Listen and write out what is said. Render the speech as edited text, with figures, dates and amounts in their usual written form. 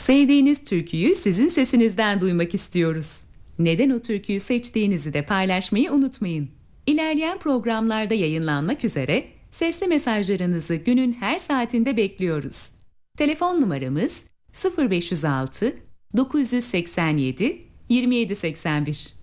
Sevdiğiniz türküyü sizin sesinizden duymak istiyoruz. Neden o türküyü seçtiğinizi de paylaşmayı unutmayın. İlerleyen programlarda yayınlanmak üzere sesli mesajlarınızı günün her saatinde bekliyoruz. Telefon numaramız 0506 987 2781.